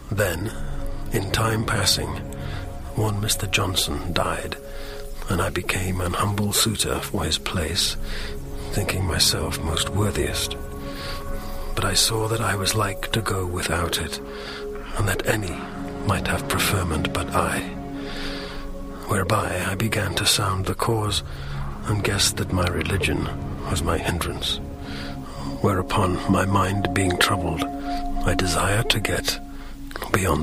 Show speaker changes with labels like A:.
A: Then, in time passing, one Mr. Johnson died, and I became an humble suitor for his place, thinking myself most worthiest. But I saw that I was like to go without it, and that any might have preferment but I. Whereby I began to sound the cause, and guessed that my religion was my hindrance. Whereupon, my mind being troubled, I desired to get beyond